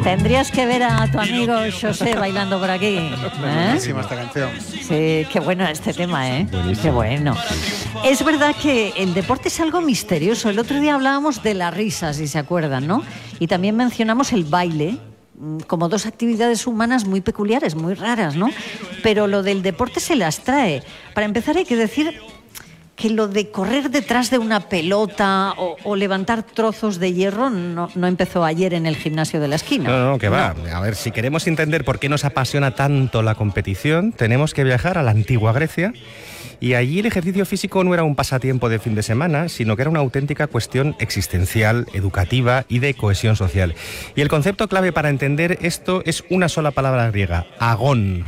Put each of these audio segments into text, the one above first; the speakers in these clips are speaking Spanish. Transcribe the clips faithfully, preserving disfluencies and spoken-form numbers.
Tendrías que ver a tu amigo José bailando por aquí. ¿eh? Buenísima esta canción. Sí, qué bueno este tema, ¿eh? Buenísimo. Qué bueno. Es verdad que el deporte es algo misterioso. El otro día hablábamos de la risa, si se acuerdan, ¿no? Y también mencionamos el baile como dos actividades humanas muy peculiares, muy raras, ¿no? Pero lo del deporte se las trae. Para empezar hay que decir que lo de correr detrás de una pelota o, o levantar trozos de hierro no, no empezó ayer en el gimnasio de la esquina. No, no, que va. No. A ver, si queremos entender por qué nos apasiona tanto la competición, tenemos que viajar a la antigua Grecia. Y allí el ejercicio físico no era un pasatiempo de fin de semana, sino que era una auténtica cuestión existencial, educativa y de cohesión social. Y el concepto clave para entender esto es una sola palabra griega, agón.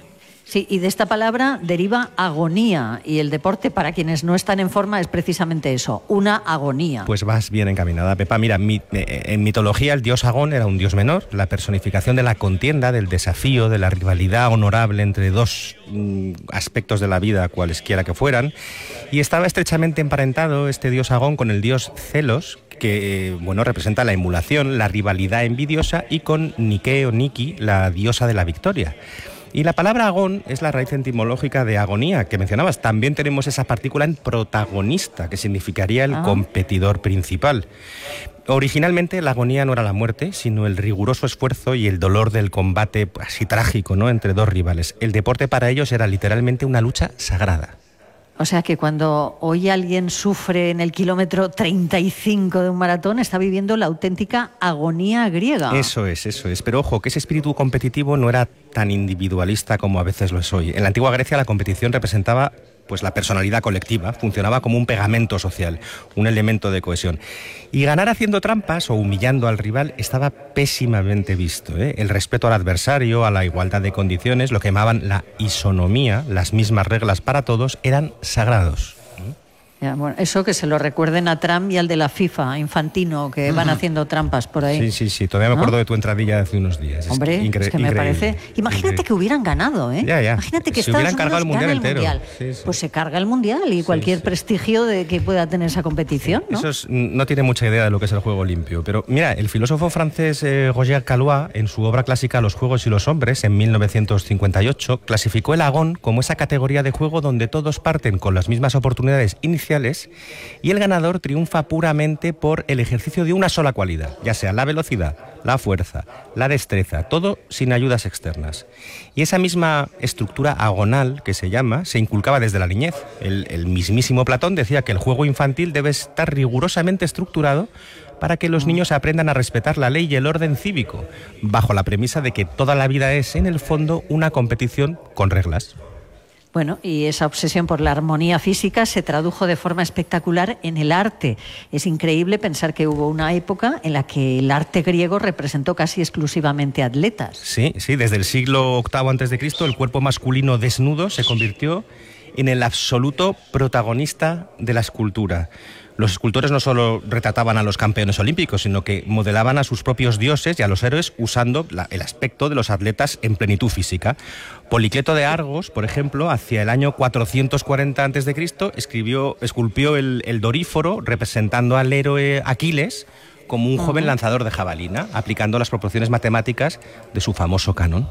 Sí, y de esta palabra deriva agonía, y el deporte, para quienes no están en forma, es precisamente eso, una agonía. Pues vas bien encaminada, Pepa. Mira, en mitología el dios Agón era un dios menor, la personificación de la contienda, del desafío, de la rivalidad honorable entre dos mm, aspectos de la vida, cualesquiera que fueran, y estaba estrechamente emparentado este dios Agón con el dios Celos, que bueno, representa la emulación, la rivalidad envidiosa, y con Nike o Niki, la diosa de la victoria. Y la palabra agón es la raíz etimológica de agonía, que mencionabas. También tenemos esa partícula en protagonista, que significaría el ah. competidor principal. Originalmente la agonía no era la muerte, sino el riguroso esfuerzo y el dolor del combate así trágico, ¿no?, entre dos rivales. El deporte para ellos era literalmente una lucha sagrada. O sea que cuando hoy alguien sufre en el kilómetro treinta y cinco de un maratón, está viviendo la auténtica agonía griega. Eso es, eso es. Pero ojo, que ese espíritu competitivo no era tan individualista como a veces lo es hoy. En la antigua Grecia la competición representaba pues la personalidad colectiva, funcionaba como un pegamento social, un elemento de cohesión. Y ganar haciendo trampas o humillando al rival estaba pésimamente visto, ¿eh? El respeto al adversario, a la igualdad de condiciones, lo que llamaban la isonomía, las mismas reglas para todos, eran sagrados. Ya, bueno, eso que se lo recuerden a Trump y al de la FIFA, Infantino, que van haciendo trampas por ahí. Sí, sí, sí, todavía me acuerdo, ¿no?, de tu entradilla de hace unos días. Hombre, es, incre- es que me parece... Imagínate increíble. Que hubieran ganado, ¿eh? Ya, ya. Imagínate que se Estados hubieran cargado Unidos el mundial gana el entero. mundial. Sí, sí. Pues se carga el mundial y cualquier sí, sí. prestigio de que pueda tener esa competición, ¿no? Eso es, no tiene mucha idea de lo que es el juego limpio. Pero mira, el filósofo francés eh, Roger Caillois, en su obra clásica Los juegos y los hombres, en mil novecientos cincuenta y ocho, clasificó el agón como esa categoría de juego donde todos parten con las mismas oportunidades iniciales y el ganador triunfa puramente por el ejercicio de una sola cualidad, ya sea la velocidad, la fuerza, la destreza, todo sin ayudas externas. Y esa misma estructura agonal, que se llama, se inculcaba desde la niñez. El, el mismísimo Platón decía que el juego infantil debe estar rigurosamente estructurado para que los niños aprendan a respetar la ley y el orden cívico, bajo la premisa de que toda la vida es, en el fondo, una competición con reglas. Bueno, y esa obsesión por la armonía física se tradujo de forma espectacular en el arte. Es increíble pensar que hubo una época en la que el arte griego representó casi exclusivamente atletas. Sí, sí, desde el siglo octavo antes de Cristo el cuerpo masculino desnudo se convirtió en el absoluto protagonista de la escultura. Los escultores no solo retrataban a los campeones olímpicos, sino que modelaban a sus propios dioses y a los héroes usando la, el aspecto de los atletas en plenitud física. Policleto de Argos, por ejemplo, hacia el año cuatrocientos cuarenta antes de Cristo, escribió, esculpió el, el Doríforo representando al héroe Aquiles como un joven lanzador de jabalina, aplicando las proporciones matemáticas de su famoso canon.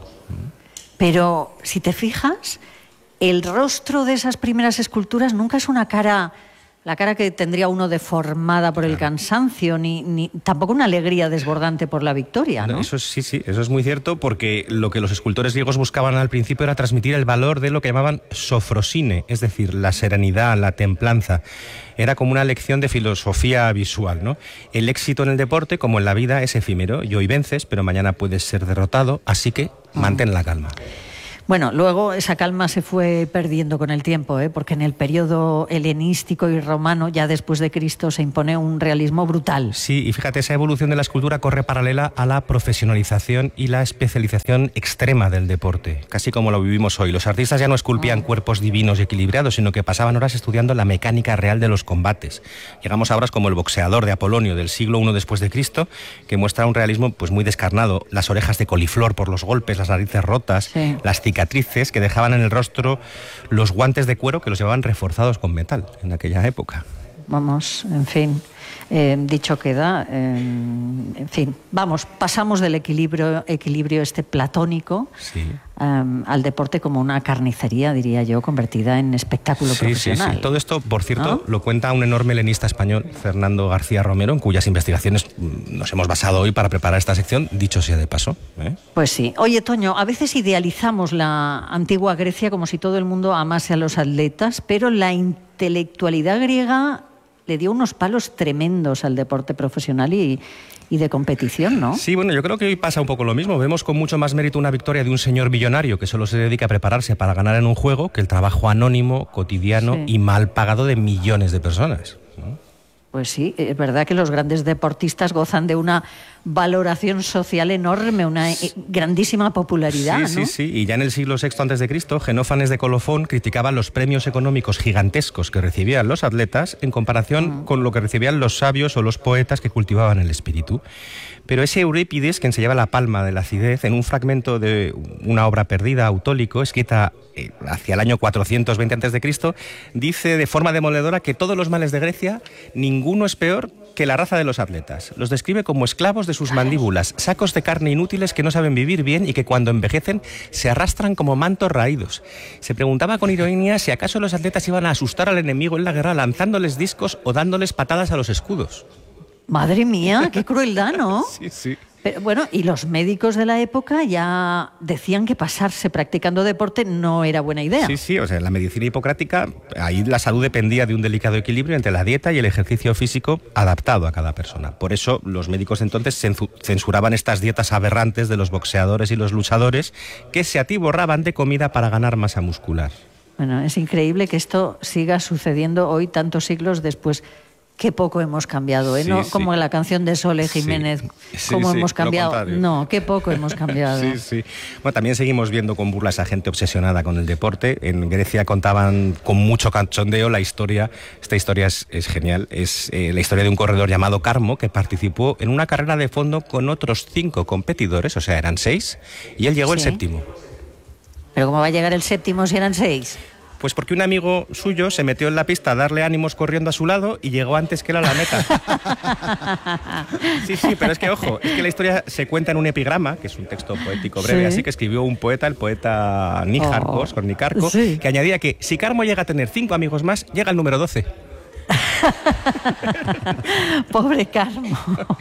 Pero, si te fijas, el rostro de esas primeras esculturas nunca es una cara... La cara que tendría uno deformada por el cansancio, ni, ni tampoco una alegría desbordante por la victoria, ¿no? Eso es, sí, sí, eso es muy cierto, porque lo que los escultores griegos buscaban al principio era transmitir el valor de lo que llamaban sofrosine, es decir, la serenidad, la templanza. Era como una lección de filosofía visual, ¿no? El éxito en el deporte, como en la vida, es efímero, y hoy vences, pero mañana puedes ser derrotado, así que mantén la calma. Bueno, luego esa calma se fue perdiendo con el tiempo, ¿eh? Porque en el periodo helenístico y romano, ya después de Cristo, se impone un realismo brutal. Sí, y fíjate, esa evolución de la escultura corre paralela a la profesionalización y la especialización extrema del deporte, casi como lo vivimos hoy. Los artistas ya no esculpían oh. cuerpos divinos y equilibrados, sino que pasaban horas estudiando la mecánica real de los combates. Llegamos a obras como El boxeador de Apolonio, del siglo primero después de Cristo, que muestra un realismo pues muy descarnado, las orejas de coliflor por los golpes, las narices rotas, sí. las cicatrices cicatrices que dejaban en el rostro los guantes de cuero que los llevaban reforzados con metal en aquella época. Vamos, en fin. Eh, dicho queda, eh, en fin, vamos, pasamos del equilibrio, equilibrio este platónico sí. um, al deporte como una carnicería, diría yo, convertida en espectáculo sí, profesional. Sí, sí. Todo esto, por cierto, ¿no? lo cuenta un enorme helenista español, Fernando García Romero, en cuyas investigaciones nos hemos basado hoy para preparar esta sección, dicho sea de paso. ¿eh? Pues sí. Oye, Toño, a veces idealizamos la antigua Grecia como si todo el mundo amase a los atletas, pero la intelectualidad griega le dio unos palos tremendos al deporte profesional y, y de competición, ¿no? Sí, bueno, yo creo que hoy pasa un poco lo mismo. Vemos con mucho más mérito una victoria de un señor millonario que solo se dedica a prepararse para ganar en un juego que el trabajo anónimo, cotidiano sí. y mal pagado de millones de personas, ¿no? Pues sí, es verdad que los grandes deportistas gozan de una valoración social enorme, una grandísima popularidad, sí, ¿no? Sí, sí, y ya en el siglo sexto antes de Cristo, Genófanes de Colofón criticaba los premios económicos gigantescos que recibían los atletas en comparación mm. con lo que recibían los sabios o los poetas que cultivaban el espíritu. Pero ese Eurípides, que enseñaba la palma de la acidez, en un fragmento de una obra perdida, Autólico, escrita eh, hacia el año cuatrocientos veinte antes de Cristo, dice de forma demoledora que todos los males de Grecia, ninguno es peor que la raza de los atletas. Los describe como esclavos de sus mandíbulas, sacos de carne inútiles que no saben vivir bien y que cuando envejecen se arrastran como mantos raídos. Se preguntaba con ironía si acaso los atletas iban a asustar al enemigo en la guerra lanzándoles discos o dándoles patadas a los escudos. Madre mía, qué crueldad, ¿no? Sí, sí. Pero, bueno, y los médicos de la época ya decían que pasarse practicando deporte no era buena idea. Sí, sí, o sea, en la medicina hipocrática, ahí la salud dependía de un delicado equilibrio entre la dieta y el ejercicio físico adaptado a cada persona. Por eso los médicos entonces censuraban estas dietas aberrantes de los boxeadores y los luchadores que se atiborraban de comida para ganar masa muscular. Bueno, es increíble que esto siga sucediendo hoy, tantos siglos después. Qué poco hemos cambiado, ¿eh? Sí, No sí. como la canción de Sole Jiménez, sí. cómo sí, hemos sí, cambiado. No, qué poco hemos cambiado. Sí, sí. Bueno, también seguimos viendo con burlas a gente obsesionada con el deporte. En Grecia contaban con mucho cachondeo la historia, esta historia es, es genial, es eh, la historia de un corredor llamado Carmo que participó en una carrera de fondo con otros cinco competidores, o sea, eran seis, y él llegó sí. el séptimo. ¿Pero cómo va a llegar el séptimo si eran seis? Pues porque un amigo suyo se metió en la pista a darle ánimos corriendo a su lado y llegó antes que él a la meta. Sí, sí, pero es que, ojo, es que la historia se cuenta en un epigrama, que es un texto poético breve, sí. así que escribió un poeta, el poeta Níjarcos, oh, con Nicarco, sí. que añadía que si Carmo llega a tener cinco amigos más, llega al número doce. Pobre Carmo.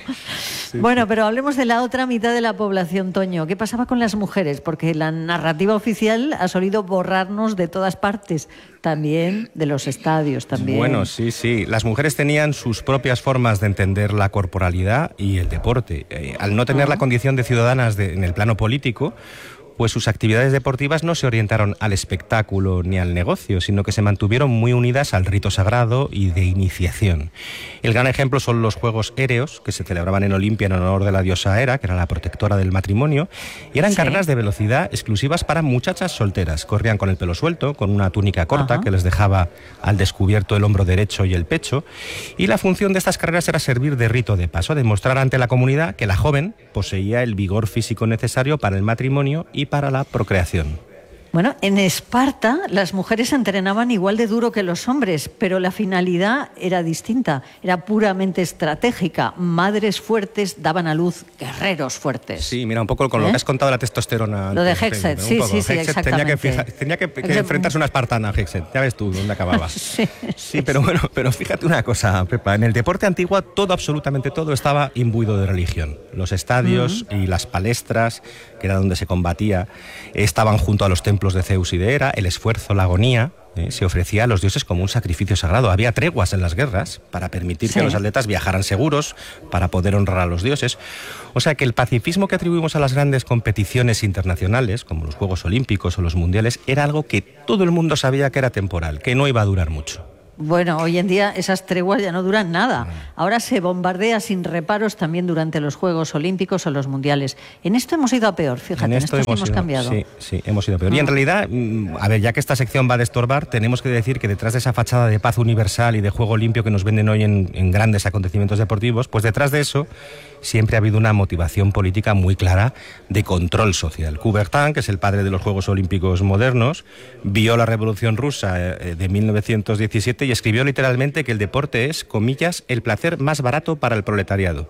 Sí, bueno, sí. Pero hablemos de la otra mitad de la población, Toño. ¿Qué pasaba con las mujeres? Porque la narrativa oficial ha solido borrarnos de todas partes, también de los estadios también. Bueno, sí, sí. Las mujeres tenían sus propias formas de entender la corporalidad y el deporte. Eh, al no tener uh-huh. la condición de ciudadanas de, en el plano político, pues sus actividades deportivas no se orientaron al espectáculo ni al negocio, sino que se mantuvieron muy unidas al rito sagrado y de iniciación. El gran ejemplo son los Juegos Éreos, que se celebraban en Olimpia en honor de la diosa Hera, que era la protectora del matrimonio, y eran sí. carreras de velocidad exclusivas para muchachas solteras. Corrían con el pelo suelto, con una túnica corta uh-huh. que les dejaba al descubierto el hombro derecho y el pecho, y la función de estas carreras era servir de rito de paso, demostrar ante la comunidad que la joven poseía el vigor físico necesario para el matrimonio y para la procreación. Bueno, en Esparta las mujeres entrenaban igual de duro que los hombres, pero la finalidad era distinta, era puramente estratégica. Madres fuertes daban a luz guerreros fuertes. Sí, mira, un poco con ¿Eh? lo que has contado de la testosterona. Lo de Hexet, sí, sí, sí, Hexet exactamente. Tenía que, fija, tenía que, que enfrentarse a una espartana, Hexet. Ya ves tú dónde acababa. sí, sí, pero bueno, pero fíjate una cosa, Pepa. En el deporte antiguo todo, absolutamente todo, estaba imbuido de religión. Los estadios uh-huh. y las palestras, que era donde se combatía, estaban junto a los templos de Zeus y de Hera. El esfuerzo, la agonía, eh, se ofrecía a los dioses como un sacrificio sagrado. Había treguas en las guerras para permitir sí. que los atletas viajaran seguros, para poder honrar a los dioses. O sea que el pacifismo que atribuimos a las grandes competiciones internacionales, como los Juegos Olímpicos o los Mundiales, era algo que todo el mundo sabía que era temporal, que no iba a durar mucho. Bueno, hoy en día esas treguas ya no duran nada. Ahora se bombardea sin reparos también durante los Juegos Olímpicos o los Mundiales. En esto hemos ido a peor, fíjate, en esto, en esto hemos, hemos ido, cambiado. Sí, sí, hemos ido a peor. Ah. Y en realidad, a ver, ya que esta sección va a estorbar, tenemos que decir que detrás de esa fachada de paz universal y de juego limpio que nos venden hoy en, en grandes acontecimientos deportivos, pues detrás de eso siempre ha habido una motivación política muy clara de control social. Coubertin, que es el padre de los Juegos Olímpicos modernos, vio la Revolución Rusa de mil novecientos diecisiete y escribió literalmente que el deporte es, comillas, el placer más barato para el proletariado.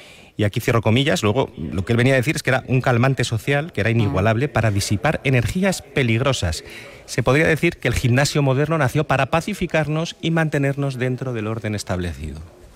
Y aquí cierro comillas. Luego, lo que él venía a decir es que era un calmante social, que era inigualable para disipar energías peligrosas. Se podría decir que el gimnasio moderno nació para pacificarnos y mantenernos dentro del orden establecido.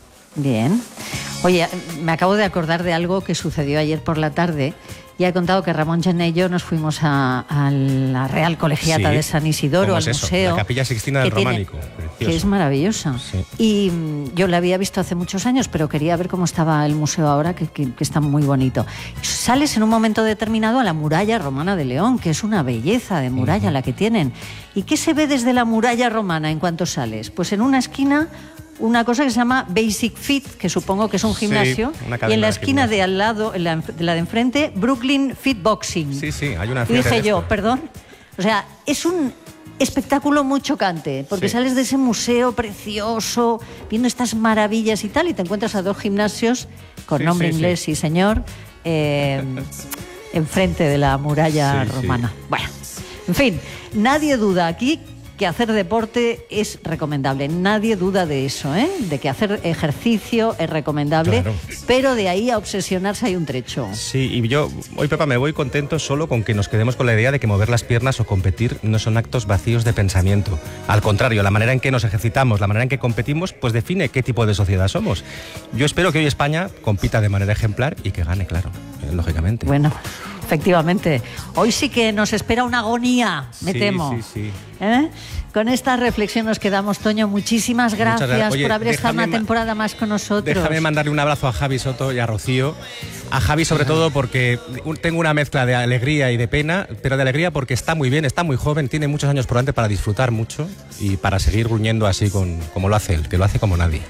Bien. Oye, me acabo de acordar de algo que sucedió ayer por la tarde. Ya he contado que Ramón Gené y yo nos fuimos a, a la Real Colegiata sí. de San Isidoro, al es eso? museo. La Capilla Sixtina del tiene, Románico. Que es maravillosa. Sí. Y mm, yo la había visto hace muchos años, pero quería ver cómo estaba el museo ahora, que, que, que está muy bonito. Sales en un momento determinado a la muralla romana de León, que es una belleza de muralla uh-huh. la que tienen. ¿Y qué se ve desde la muralla romana en cuanto sales? Pues en una esquina una cosa que se llama Basic Fit, que supongo que es un gimnasio, sí, y en la esquina de, de al lado, en la, de la de enfrente, Brooklyn Fit Boxing. Sí, sí, hay una Y dije yo, esto. perdón, o sea, es un espectáculo muy chocante, porque sí. sales de ese museo precioso, viendo estas maravillas y tal, y te encuentras a dos gimnasios con sí, nombre sí, inglés, sí, sí señor, eh, enfrente de la muralla sí, romana. Sí. Bueno, en fin, nadie duda aquí que hacer deporte es recomendable. Nadie duda de eso, ¿eh? De que hacer ejercicio es recomendable, claro. Pero de ahí a obsesionarse hay un trecho. Sí, y yo hoy, Pepa, me voy contento solo con que nos quedemos con la idea de que mover las piernas o competir no son actos vacíos de pensamiento. Al contrario, la manera en que nos ejercitamos, la manera en que competimos, pues define qué tipo de sociedad somos. Yo espero que hoy España compita de manera ejemplar y que gane, claro, lógicamente. Bueno, efectivamente. Hoy sí que nos espera una agonía, me sí, temo. Sí, sí. ¿Eh? Con esta reflexión nos quedamos, Toño. Muchísimas gracias gra Oye, por haber estado una temporada más con nosotros. Déjame mandarle un abrazo a Javi Soto y a Rocío. A Javi sobre todo porque tengo una mezcla de alegría y de pena, pero de alegría porque está muy bien, está muy joven, tiene muchos años por delante para disfrutar mucho y para seguir gruñendo así con, como lo hace él, que lo hace como nadie.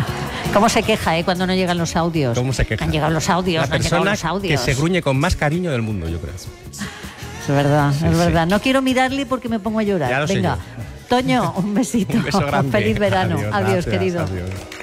¿Cómo se queja eh, cuando no llegan los audios? ¿Cómo se queja? Han llegado los audios, La no han llegado los audios. Que se gruñe con más cariño del mundo, yo creo. Es verdad, sí, es sí. verdad. No quiero mirarle porque me pongo a llorar. Ya lo Venga, sé yo. Toño, un besito. Un beso grande. Feliz verano. Adiós, adiós gracias, querido. Adiós.